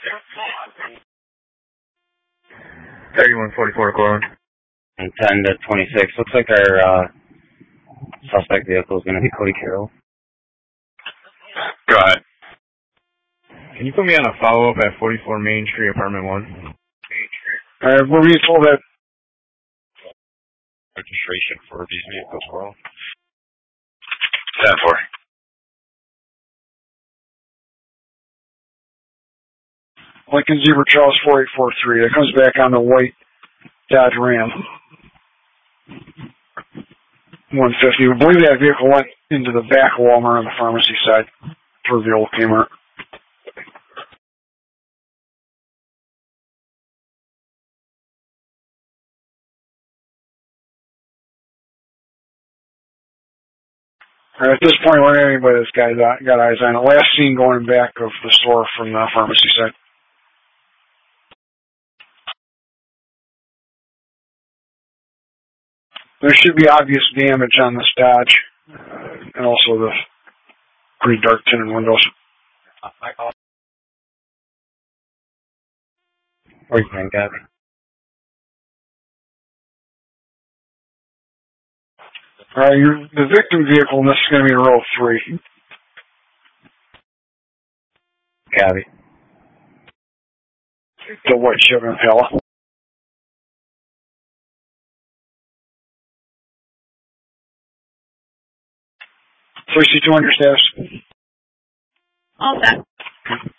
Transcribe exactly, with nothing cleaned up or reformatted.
thirty-one forty-four, Corwin. And ten to twenty-six. Looks like our uh, suspect vehicle is going to be Cody Carroll. Go ahead. Can you put me on a follow-up at forty-four Main Street, apartment one? Alright, what were you told that? Registration for these vehicles, Corwin. ten four. Lincoln Zebra Charles four eight four three. That comes back on the white Dodge Ram. one fifty. We believe that vehicle went into the back Walmart on the pharmacy side for the old Kmart. All right, at this point, we're anybody that's got, got eyes on it. Last seen going back of the store from the pharmacy side. There should be obvious damage on this Dodge, uh, and also the pretty dark tinted windows. Where's your Gabby? All right, you're, the victim vehicle, and this is going to be row three. Gabby. The white Chevy Impala. three C two on your status. All set.